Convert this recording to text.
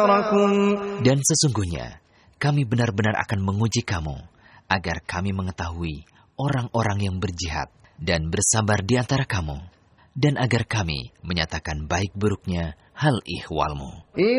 اختبركم Dan sesungguhnya kami benar-benar akan menguji kamu agar kami mengetahui orang-orang yang berjihad dan bersabar di antara kamu, dan agar kami menyatakan baik buruknya hal ihwalmu.